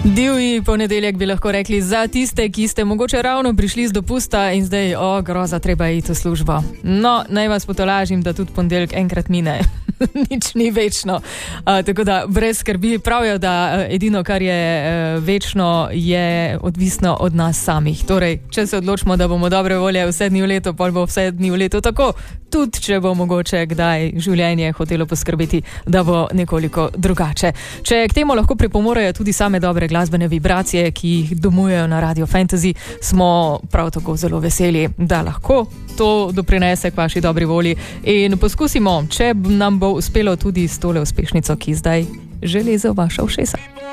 Divji ponedeljek bi lahko rekli za tiste, ki ste mogoče ravno prišli z dopusta in zdaj, groza, treba iti v službo. No, naj vas potolažim, da tudi ponedeljek enkrat mine. Nič ni večno. Tako da brez skrbi. Pravijo, da edino, kar je večno, je odvisno od nas samih. Torej, če se odločimo, da bomo dobre volje vse dni v letu, pol bo vse dni v letu tako, tudi če bo mogoče kdaj življenje hotelo poskrbeti, da bo nekoliko drugače. Če k temu lahko pripomorejo tudi same dobre glasbene vibracije, ki jih domujejo na Radio Fantasy, smo prav tako zelo veseli, da lahko to doprinese k vaši dobri volji. In poskusimo, če nam bo uspelo tudi s tole uspešnico, ki zdaj že leze v vaša ušesa.